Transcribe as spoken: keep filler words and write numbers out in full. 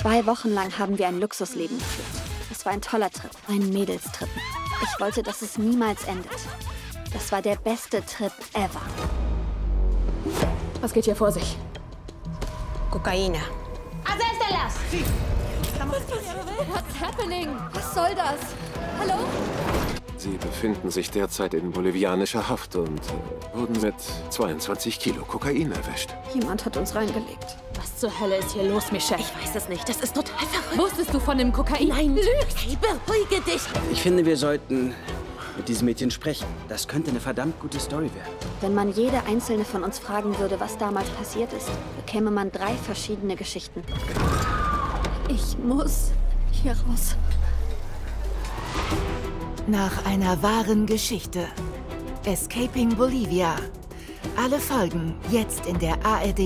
Zwei Wochen lang haben wir ein Luxusleben geführt. Es war ein toller Trip, ein Mädelstrip. Ich wollte, dass es niemals endet. Das war der beste Trip ever. Was geht hier vor sich? Kokaina. What's happening? Was soll das? Hallo? Sie befinden sich derzeit in bolivianischer Haft und äh, wurden mit zweiundzwanzig Kilo Kokain erwischt. Jemand hat uns reingelegt. Was zur Hölle ist hier los, Michelle? Ich weiß es nicht. Das ist total verrückt. Wusstest du von dem Kokain? Nein, lügst. Hey, beruhige dich. Ich finde, wir sollten mit diesem Mädchen sprechen. Das könnte eine verdammt gute Story werden. Wenn man jede einzelne von uns fragen würde, was damals passiert ist, bekäme man drei verschiedene Geschichten. Ich muss hier raus. Nach einer wahren Geschichte. Escaping Bolivia. Alle Folgen jetzt in der A R D